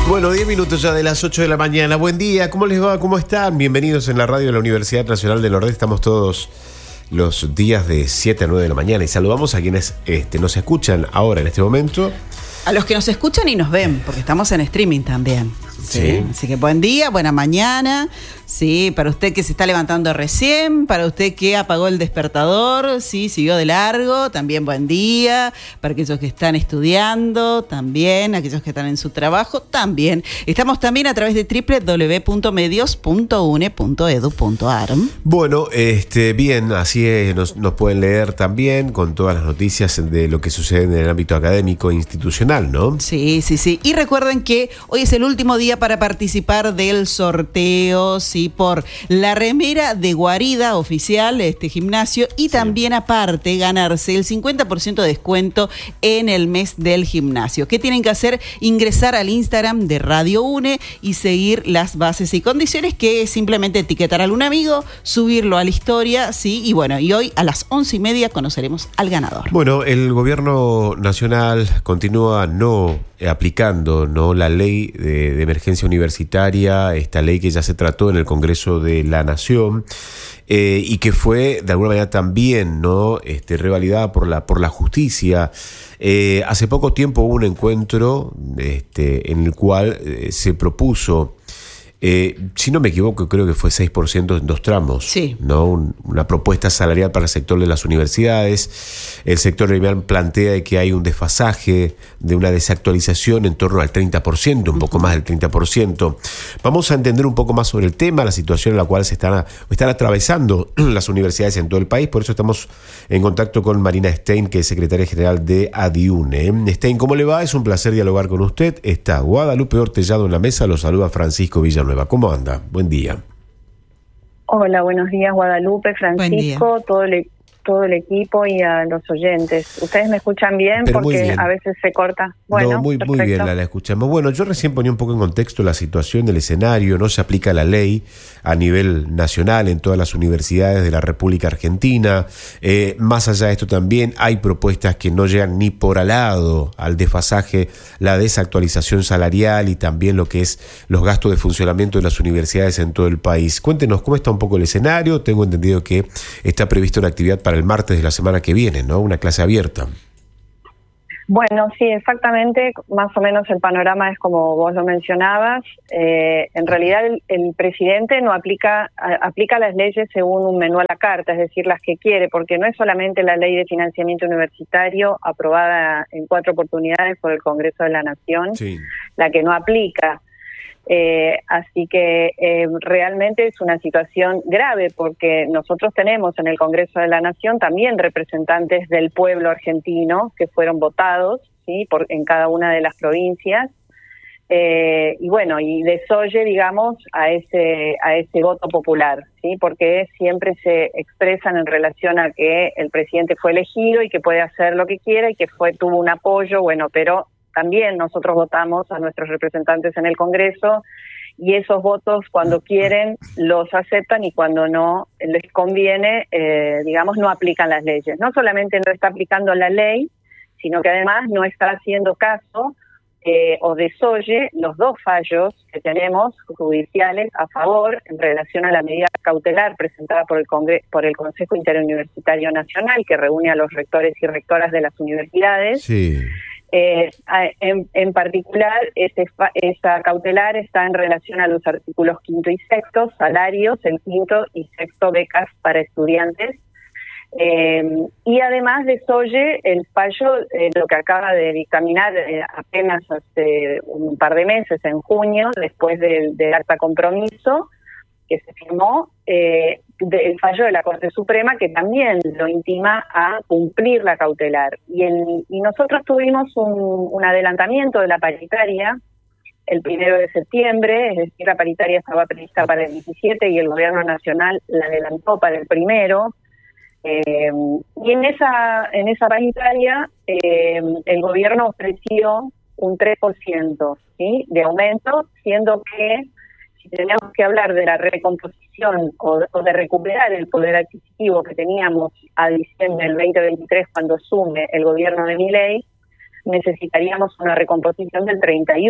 Bueno, 10 minutos ya de las 8 de la mañana. Buen día, ¿cómo les va? ¿Cómo están? Bienvenidos en la radio de la Universidad Nacional del Nordeste. Estamos todos los días de 7 a 9 de la mañana y saludamos a quienes nos escuchan ahora en este momento. A los que nos escuchan y nos ven, porque estamos en streaming también. Sí. Así que buen día, buena mañana. Sí, para usted que se está levantando recién, para usted que apagó el despertador, sí, siguió de largo, también buen día. Para aquellos que están estudiando, también. Aquellos que están en su trabajo, también. Estamos también a través de www.medios.une.edu.ar. Bueno, bien, así es, nos pueden leer también con todas las noticias de lo que sucede en el ámbito académico e institucional, ¿no? Sí. Y recuerden que hoy es el último día para participar del sorteo, sí, por la remera de guarida oficial de este gimnasio y también aparte ganarse el 50% de descuento en el mes del gimnasio. ¿Qué tienen que hacer? Ingresar al Instagram de Radio UNE y seguir las bases y condiciones, que es simplemente etiquetar a algún amigo, subirlo a la historia, sí, y bueno, y hoy a las 11:30 conoceremos al ganador. Bueno, el gobierno nacional continúa aplicando la ley de emergencia universitaria, esta ley que ya se trató en el Congreso de la Nación y que fue de alguna manera también revalidada por la justicia. Hace poco tiempo hubo un encuentro en el cual se propuso, si no me equivoco, creo que fue 6% en 2 tramos, sí, ¿no? Una propuesta salarial para el sector de las universidades. El sector gremial plantea que hay un desfasaje, de una desactualización en torno al 30%, un poco más del 30%. Vamos a entender un poco más sobre el tema, la situación en la cual están atravesando las universidades en todo el país. Por eso estamos en contacto con Marina Stein, que es secretaria general de ADIUNE. Stein, ¿cómo le va? Es un placer dialogar con usted. Está Guadalupe Ortellado en la mesa, lo saluda Francisco Villanueva. ¿Cómo anda? Buen día. Hola, buenos días Guadalupe, Francisco, todo el equipo y a los oyentes. ¿Ustedes me escuchan bien? Pero porque bien. A veces se corta. Bueno, muy bien la escuchamos. Bueno, yo recién ponía un poco en contexto la situación del escenario. No se aplica la ley a nivel nacional en todas las universidades de la República Argentina. Más allá de esto también hay propuestas que no llegan ni por al lado al desfasaje, la desactualización salarial y también lo que es los gastos de funcionamiento de las universidades en todo el país. Cuéntenos cómo está un poco el escenario. Tengo entendido que está prevista una actividad para el martes de la semana que viene, ¿no? Una clase abierta. Bueno, sí, exactamente, más o menos el panorama es como vos lo mencionabas. En realidad el presidente no aplica las leyes según un menú a la carta, es decir, las que quiere, porque no es solamente la ley de financiamiento universitario aprobada en 4 oportunidades por el Congreso de la Nación, sí, la que no aplica. Así que realmente es una situación grave, porque nosotros tenemos en el Congreso de la Nación también representantes del pueblo argentino que fueron votados, ¿sí?, en cada una de las provincias, y bueno, y desoye, digamos, a ese voto popular, ¿sí?, porque siempre se expresan en relación a que el presidente fue elegido y que puede hacer lo que quiera y que tuvo un apoyo, bueno, pero también nosotros votamos a nuestros representantes en el Congreso y esos votos, cuando quieren, los aceptan, y cuando no les conviene, digamos, no aplican las leyes. No solamente no está aplicando la ley, sino que además no está haciendo caso o desoye los 2 fallos que tenemos judiciales a favor en relación a la medida cautelar presentada por el Consejo Interuniversitario Nacional, que reúne a los rectores y rectoras de las universidades. Sí. En particular, esa cautelar está en relación a los artículos 5º y 6º, salarios, el 5º y 6º, becas para estudiantes, y además desoye el fallo, lo que acaba de dictaminar apenas hace un par de meses, en junio, después del acta compromiso que se firmó, el fallo de la Corte Suprema, que también lo intima a cumplir la cautelar. Y nosotros tuvimos un adelantamiento de la paritaria el 1 de septiembre, es decir, la paritaria estaba prevista para el 17 y el Gobierno Nacional la adelantó para el 1. Y en esa paritaria el Gobierno ofreció un 3%, ¿sí?, de aumento, siendo que si tenemos que hablar de la recomposición o de recuperar el poder adquisitivo que teníamos a diciembre del 2023 cuando asume el gobierno de Milei, necesitaríamos una recomposición del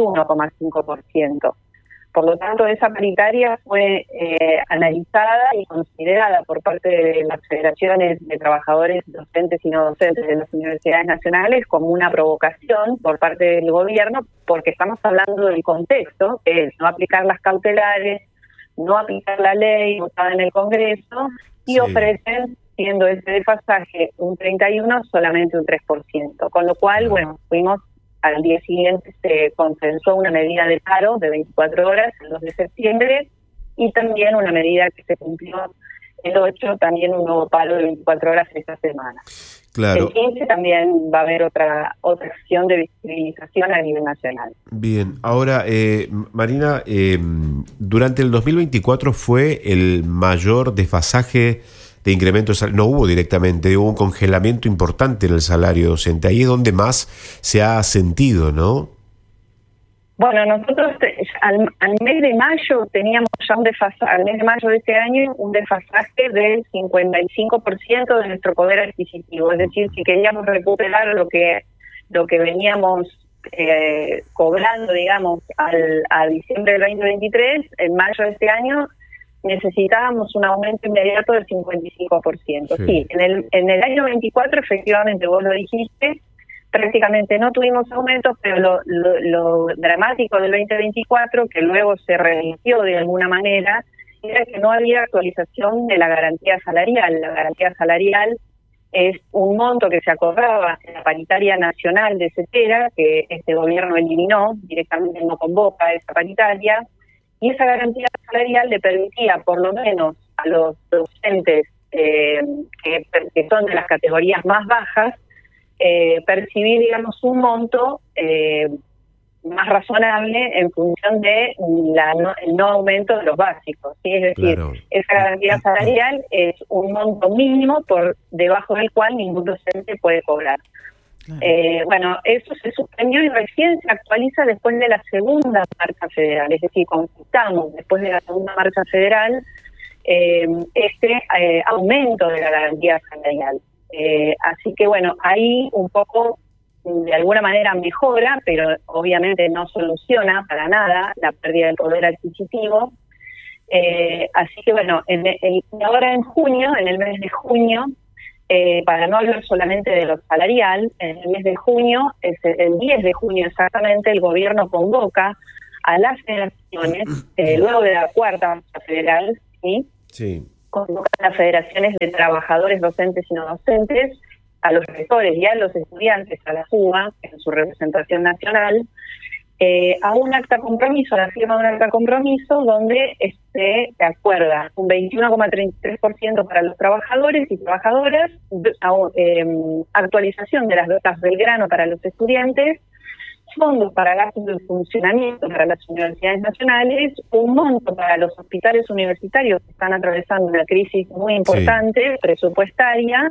31,5%. Por lo tanto, esa paritaria fue analizada y considerada por parte de las federaciones de trabajadores docentes y no docentes de las universidades nacionales como una provocación por parte del gobierno, porque estamos hablando del contexto, que es no aplicar las cautelares, no aplicar la ley votada en el Congreso, y ofrecen, siendo ese desfasaje un 31%, solamente un 3%. Con lo cual, bueno, al día siguiente se consensó una medida de paro de 24 horas, el 2 de septiembre, y también una medida que se cumplió el 8, también un nuevo paro de 24 horas esta semana. Claro. El 15 también va a haber otra acción de visibilización a nivel nacional. Bien, ahora, Marina, durante el 2024 fue el mayor desfasaje de incremento, no hubo directamente, hubo un congelamiento importante en el salario docente. Ahí es donde más se ha sentido, ¿no? Bueno, nosotros al mes de mayo teníamos ya al mes de mayo de este año, un desfasaje del 55% de nuestro poder adquisitivo. Es decir, si queríamos recuperar lo que veníamos cobrando, digamos, a diciembre del 2023, en mayo de este año necesitábamos un aumento inmediato del 55%. Sí, en el año 24, efectivamente, vos lo dijiste, prácticamente no tuvimos aumentos, pero lo dramático del 2024, que luego se revirtió de alguna manera, era que no había actualización de la garantía salarial. La garantía salarial es un monto que se acordaba en la paritaria nacional de CETERA, que este gobierno eliminó, directamente no convoca esa paritaria, y esa garantía salarial le permitía, por lo menos a los docentes que son de las categorías más bajas, percibir, digamos, un monto más razonable en función de el no aumento de los básicos, ¿sí? Es decir, esa garantía salarial es un monto mínimo por debajo del cual ningún docente puede cobrar. Bueno, eso se suspendió y recién se actualiza después de la segunda marcha federal, es decir, conquistamos después de la segunda marcha federal aumento de la garantía salarial. Así que bueno, ahí un poco de alguna manera mejora, pero obviamente no soluciona para nada la pérdida del poder adquisitivo. Así que bueno, ahora en el mes de junio, para no hablar solamente de lo salarial, en el mes de junio, el 10 de junio exactamente, el gobierno convoca a las federaciones, luego de la cuarta marcha federal, ¿sí? Convoca a las federaciones de trabajadores docentes y no docentes, a los rectores y a los estudiantes, a la UBA, en su representación nacional, a un acta compromiso, a la firma de un acta compromiso, donde se acuerda un 21,33% para los trabajadores y trabajadoras, actualización de las becas Belgrano para los estudiantes, fondos para gastos de funcionamiento para las universidades nacionales, un monto para los hospitales universitarios que están atravesando una crisis muy importante, presupuestaria,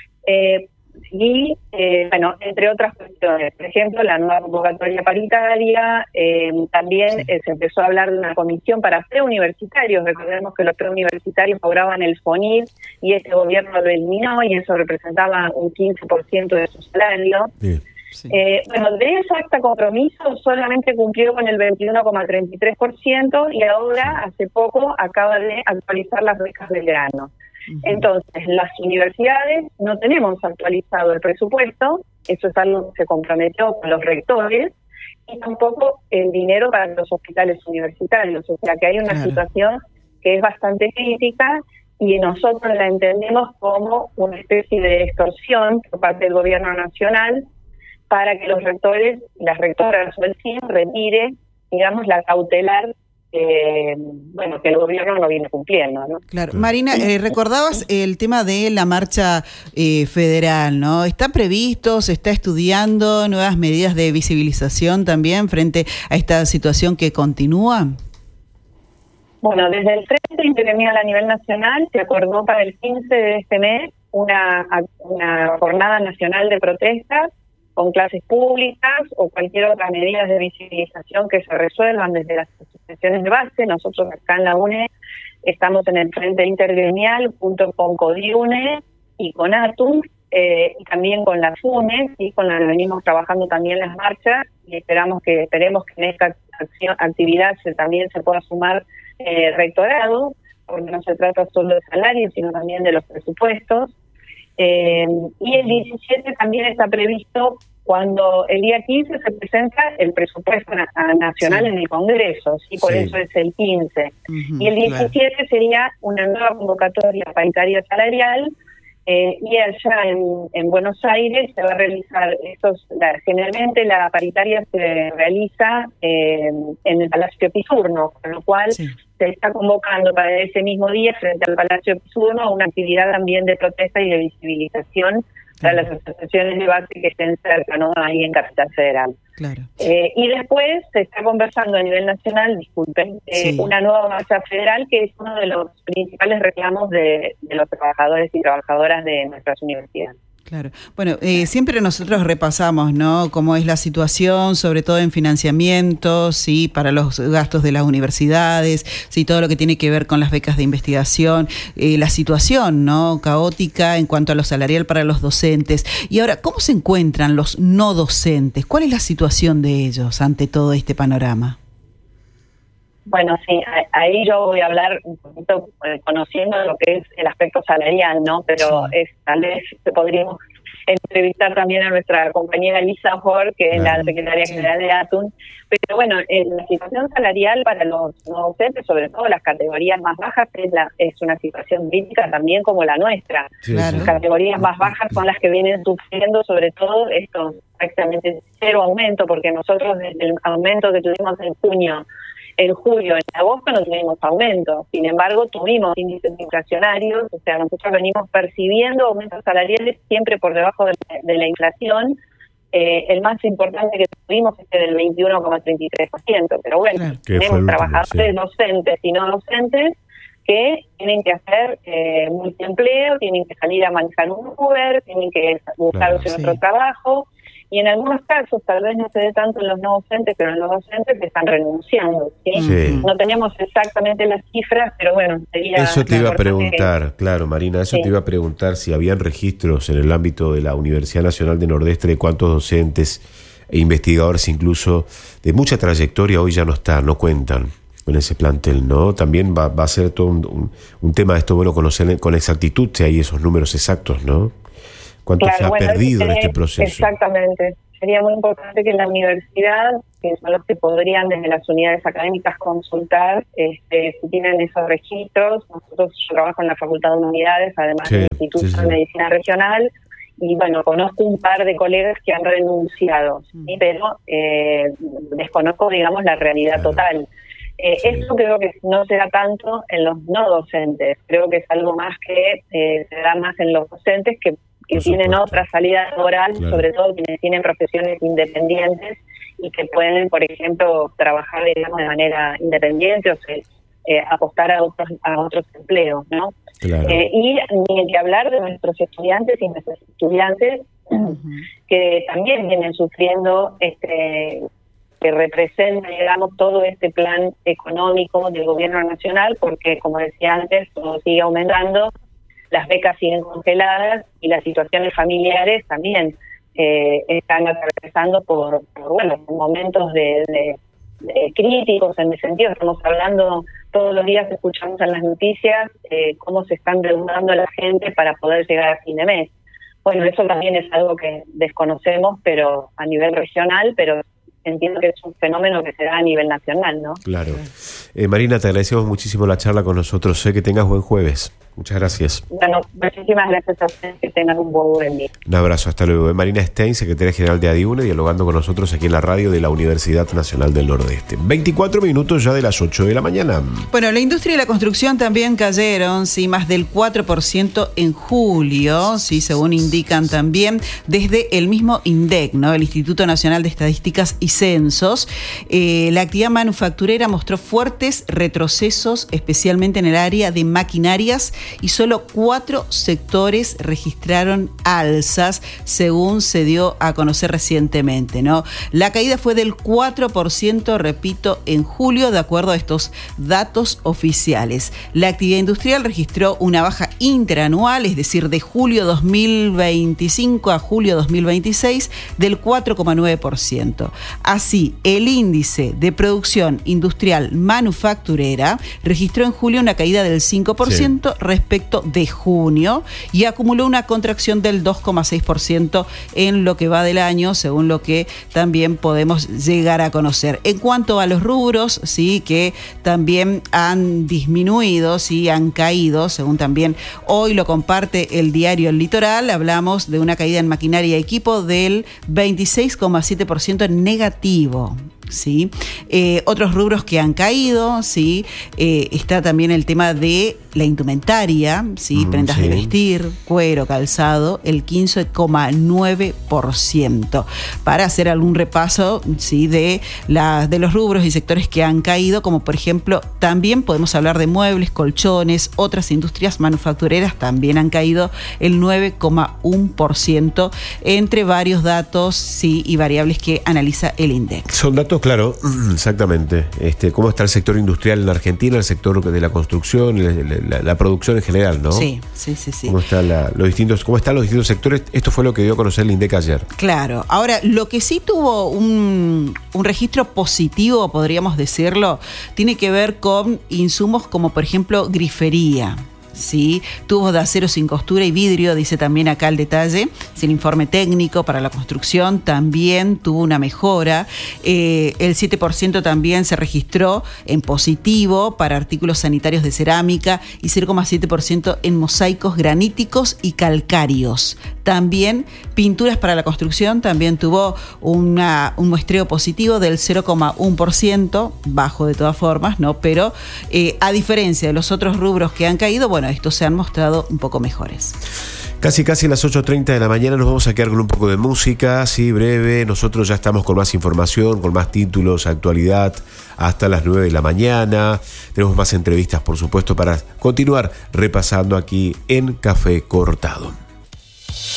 y bueno, entre otras cuestiones, por ejemplo, la nueva convocatoria paritaria, también se empezó a hablar de una comisión para preuniversitarios. Recordemos que los preuniversitarios cobraban el FONIR y este gobierno lo eliminó y eso representaba un 15% de su salario. Bueno, de ese acta compromiso solamente cumplió con el 21,33% y ahora, hace poco, acaba de actualizar las becas Belgrano. Entonces, las universidades no tenemos actualizado el presupuesto, eso es algo que se comprometió con los rectores, y tampoco el dinero para los hospitales universitarios, o sea que hay una situación que es bastante crítica y nosotros la entendemos como una especie de extorsión por parte del gobierno nacional para que los rectores, las rectoras o el CIN retire, digamos, la cautelar bueno, que el gobierno no viene cumpliendo, ¿no? Claro. Marina, recordabas el tema de la marcha federal, ¿no? ¿Está previsto, se está estudiando nuevas medidas de visibilización también frente a esta situación que continúa? Bueno, desde el Frente Intergremial a nivel nacional se acordó para el 15 de este mes una jornada nacional de protestas con clases públicas o cualquier otra medida de visibilización que se resuelvan desde las asociaciones de base. Nosotros acá en la UNE estamos en el Frente Intergremial junto con CODIUNE y con ATUM, y también con las UNES, y con la que venimos trabajando también las marchas, y esperemos que en esta actividad también se pueda sumar rectorado, porque no se trata solo de salarios, sino también de los presupuestos. Y el 17 también está previsto, cuando el día 15 se presenta el presupuesto nacional en el Congreso, ¿sí? Por eso es el 15. Y el 17 sería una nueva convocatoria paritaria salarial, y allá en Buenos Aires se va a realizar, generalmente la paritaria se realiza en el Palacio Pisurno, con lo cual se está convocando para ese mismo día frente al Palacio Pisurno una actividad también de protesta y de visibilización para las asociaciones de base que estén cerca, ¿no? Ahí en Capital Federal. Claro. Y después se está conversando a nivel nacional, una nueva marcha federal, que es uno de los principales reclamos de los trabajadores y trabajadoras de nuestras universidades. Claro. Bueno, siempre nosotros repasamos, ¿no?, cómo es la situación, sobre todo en financiamientos, sí, para los gastos de las universidades, sí, todo lo que tiene que ver con las becas de investigación, la situación, ¿no?, caótica en cuanto a lo salarial para los docentes. Y ahora, ¿cómo se encuentran los no docentes? ¿Cuál es la situación de ellos ante todo este panorama? Bueno, sí, ahí yo voy a hablar un poquito conociendo lo que es el aspecto salarial, ¿no? Pero tal vez podríamos entrevistar también a nuestra compañera Lisa Hor, que es la secretaria general de ATUN. Pero bueno, la situación salarial para los no docentes, sobre todo las categorías más bajas, es una situación crítica también como la nuestra. Las categorías más bajas son las que vienen sufriendo sobre todo estos prácticamente cero aumento, porque nosotros desde el aumento que tuvimos en julio, en agosto no tuvimos aumento, sin embargo tuvimos índices inflacionarios, o sea, nosotros venimos percibiendo aumentos salariales siempre por debajo de la inflación. El más importante que tuvimos es del 21,33%, pero bueno, tenemos trabajadores docentes y no docentes que tienen que hacer multiempleo, tienen que salir a manejar un Uber, tienen que buscar otro trabajo. Y en algunos casos, tal vez no se dé tanto en los no docentes, pero en los docentes están renunciando, ¿sí? No tenemos exactamente las cifras, pero bueno, sería... Eso te iba a preguntar, claro, Marina, te iba a preguntar si habían registros en el ámbito de la Universidad Nacional de Nordeste de cuántos docentes e investigadores, incluso de mucha trayectoria, hoy ya no cuentan con ese plantel, ¿no? También va a ser todo un tema de esto, bueno, conocer con exactitud si hay esos números exactos, ¿no? ¿Cuánto se ha perdido en este proceso? Exactamente. Sería muy importante que en la universidad, que son los que podrían desde las unidades académicas consultar si tienen esos registros. Yo trabajo en la Facultad de Humanidades, además del Instituto de Medicina Regional, y bueno, conozco un par de colegas que han renunciado, ¿sí? Pero desconozco, digamos, la realidad total. Esto creo que no se da tanto en los no docentes, creo que es algo más que se da más en los docentes que tienen otra salida laboral, sobre todo quienes tienen profesiones independientes y que pueden, por ejemplo, trabajar, digamos, de manera independiente o apostar a otros empleos, ¿no? Y ni que hablar de nuestros estudiantes y nuestras estudiantes que también vienen sufriendo que representa, digamos, todo este plan económico del gobierno nacional, porque, como decía antes, todo sigue aumentando, las becas siguen congeladas y las situaciones familiares también están atravesando por momentos de críticos, en el sentido, estamos hablando, todos los días escuchamos en las noticias cómo se están reduciendo la gente para poder llegar a fin de mes. Bueno, eso también es algo que desconocemos, pero a nivel regional, pero entiendo que es un fenómeno que se da a nivel nacional, ¿no? Claro. Marina, te agradecemos muchísimo la charla con nosotros. Sé que tengas buen jueves. Muchas gracias. Bueno, muchísimas gracias a ustedes, que tengan un buen día. Un abrazo, hasta luego. Marina Stein, secretaria general de ADIUNE, dialogando con nosotros aquí en la radio de la Universidad Nacional del Nordeste. 24 minutos ya de las 8 de la mañana. Bueno, la industria y la construcción también cayeron, sí, más del 4% en julio, sí, según indican también desde el mismo INDEC, ¿no? El Instituto Nacional de Estadísticas y disensos. La actividad manufacturera mostró fuertes retrocesos, especialmente en el área de maquinarias, y solo 4 sectores registraron alzas, según se dio a conocer recientemente, ¿no? La caída fue del 4%, repito, en julio, de acuerdo a estos datos oficiales. La actividad industrial registró una baja interanual, es decir, de julio 2025 a julio 2026, del 4,9%. Así, el índice de producción industrial manufacturera registró en julio una caída del 5% respecto de junio y acumuló una contracción del 2,6% en lo que va del año, según lo que también podemos llegar a conocer. En cuanto a los rubros, sí, que también han disminuido, sí, han caído, según también hoy lo comparte el diario El Litoral, hablamos de una caída en maquinaria y equipo del 26,7% negativo. ¿Sí? Otros rubros que han caído, ¿sí? Está también el tema de la indumentaria, ¿sí? Prendas de vestir, cuero, calzado, el 15,9%. Para hacer algún repaso, ¿sí? de los rubros y sectores que han caído, como por ejemplo, también podemos hablar de muebles, colchones, otras industrias manufactureras también han caído el 9,1%, entre varios datos, ¿sí? y variables que analiza el INDEC. Son datos, claro, exactamente. ¿Cómo está el sector industrial en Argentina, el sector de la construcción, la producción en general, ¿no? Sí. ¿Cómo están los distintos sectores? Esto fue lo que dio a conocer el INDEC ayer. Claro. Ahora, lo que sí tuvo un registro positivo, podríamos decirlo, tiene que ver con insumos como, por ejemplo, grifería. Sí, tubos de acero sin costura y vidrio, dice también acá el detalle. El informe técnico para la construcción también tuvo una mejora. El 7% también se registró en positivo para artículos sanitarios de cerámica y 0,7% en mosaicos graníticos y calcáreos. También pinturas para la construcción también tuvo un muestreo positivo del 0,1%, bajo de todas formas, ¿no? Pero a diferencia de los otros rubros que han caído, bueno, estos se han mostrado un poco mejores. Casi a las 8:30 de la mañana nos vamos a quedar con un poco de música, sí, breve. Nosotros ya estamos con más información, con más títulos, actualidad, hasta las 9 de la mañana. Tenemos más entrevistas, por supuesto, para continuar repasando aquí en Café Cortado.